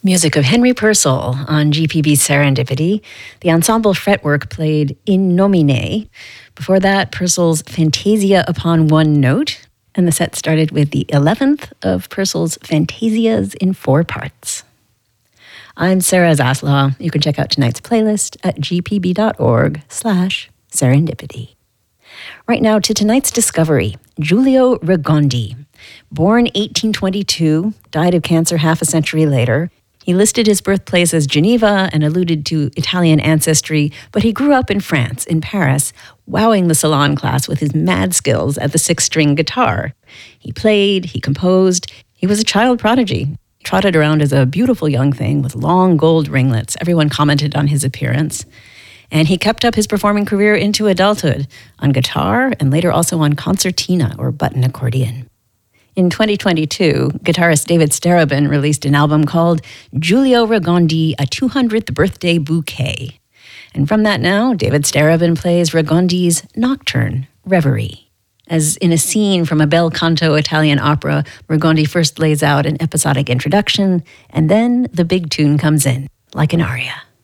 Music of Henry Purcell on GPB Serendipity. The ensemble fretwork played In Nomine. Before that, Purcell's Fantasia Upon One Note. And the set started with the 11th of Purcell's Fantasias in 4 parts. I'm Sarah Zaslaw. You can check out tonight's playlist at gpb.org/serendipity. Right now to tonight's discovery, Giulio Ragondi. Born 1822, died of cancer half a century later. He listed his birthplace as Geneva and alluded to Italian ancestry, but he grew up in France, in Paris, wowing the salon class with his mad skills at the 6-string guitar. He played, he composed, he was a child prodigy. He trotted around as a beautiful young thing with long gold ringlets. Everyone commented on his appearance. And he kept up his performing career into adulthood, on guitar and later also on concertina or button accordion. In 2022, guitarist David Starobin released an album called Giulio Ragondi, a 200th Birthday Bouquet. And from that now, David Starobin plays Ragondi's Nocturne, Reverie. As in a scene from a bel canto Italian opera, Ragondi first lays out an episodic introduction, and then the big tune comes in, like an aria.